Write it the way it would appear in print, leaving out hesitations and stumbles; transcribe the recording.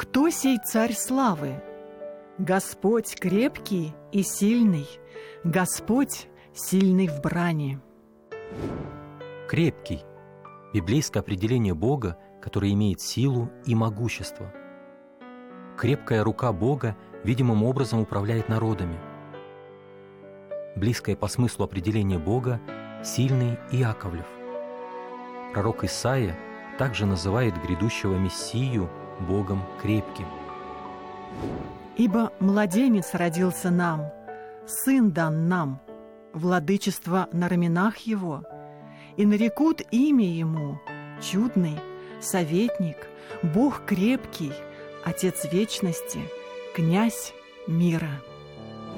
Кто сей царь славы? Господь крепкий и сильный, Господь сильный в брани. Крепкий – библейское определение Бога, который имеет силу и могущество. Крепкая рука Бога видимым образом управляет народами. Близкое по смыслу определение Бога – сильный Иаковлев. Пророк Исаия также называет грядущего Мессию Богом крепким. «Ибо младенец родился нам, сын дан нам, владычество на раменах его, и нарекут имя ему Чудный, Советник, Бог крепкий, Отец вечности, Князь мира».